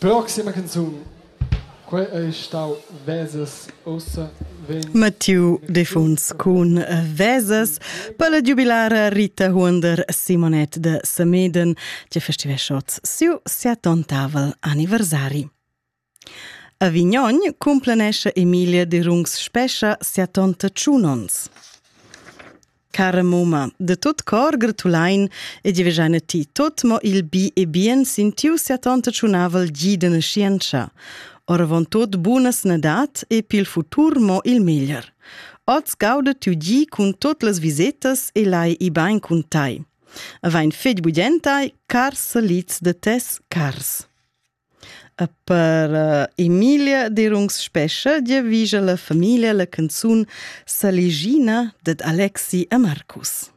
Proxima canzun. Quei è stau Vesas ossa ven. Mathieu De Funs con Vesas per la giubilara Rita Hunder Simonet de Sameden che festiveschots siu 70 anniversari. A Vignon complanesce Emilia de Rungs Spescia 70 ciunons. Cara mumma, de tot cor gratulain e divejana ti tot mo il bi e bien sintiu 70 ciunavel gi de nascienza. Ora von tot buonas nadat e pil futur mo il meglier. Oz gauda tu gi cun tot las visetas e lai i bain cun tai. Avain fed bugentai, cars salits de tes cars. Per Emilia de Rungs Spescia divisa la famiglia la canzun Saligina de Alexi e Marcus.